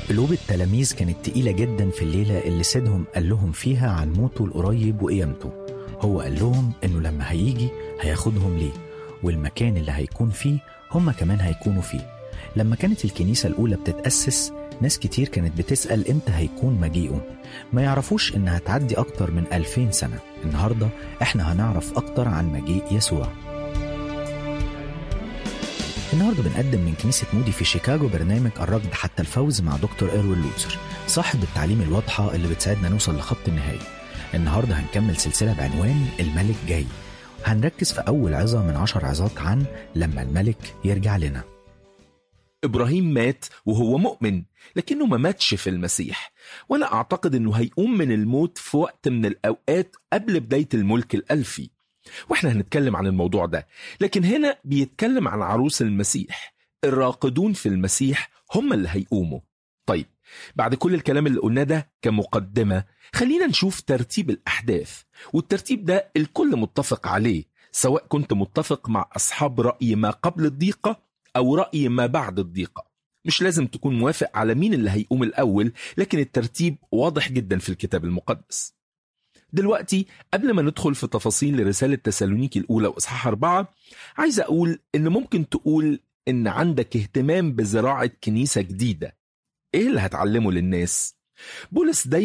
قلوب التلاميذ كانت تقيلة جدا في الليلة اللي سيدهم قال لهم فيها عن موته القريب وقيامته. هو قال لهم إنه لما هيجي هياخدهم ليه، والمكان اللي هيكون فيه هم كمان هيكونوا فيه. لما كانت الكنيسة الأولى بتتأسس، ناس كتير كانت بتسأل إمتى هيكون مجيئه، ما يعرفوش إنها تعدي أكتر من 2000 سنة. النهاردة إحنا هنعرف أكتر عن مجيء يسوع. النهارده بنقدم من كنيسة مودي في شيكاغو برنامج الركض حتى الفوز مع دكتور إيروين لوتسر، صاحب التعليم الواضحة اللي بتساعدنا نوصل لخط النهاية. النهارده هنكمل سلسلة بعنوان الملك جاي. هنركز في أول عظة من 10 عظات عن لما الملك يرجع لنا. إبراهيم مات وهو مؤمن، لكنه ما ماتش في المسيح، وأنا أعتقد أنه هيقوم من الموت في وقت من الأوقات قبل بداية الملك الألفي، وإحنا هنتكلم عن الموضوع ده. لكن هنا بيتكلم عن عروس المسيح، الراقدون في المسيح هم اللي هيقوموا. طيب، بعد كل الكلام اللي قلناه ده كمقدمة، خلينا نشوف ترتيب الأحداث، والترتيب ده الكل متفق عليه، سواء كنت متفق مع أصحاب رأي ما قبل الضيقة أو رأي ما بعد الضيقة. مش لازم تكون موافق على مين اللي هيقوم الأول، لكن الترتيب واضح جدا في الكتاب المقدس. دلوقتي قبل ما ندخل في تفاصيل رسالة تسالونيكي الأولى وإصحاح 4، عايز أقول إن ممكن تقول إن عندك اهتمام بزراعة كنيسة جديدة. إيه اللي هتعلمه للناس؟ بولس دايما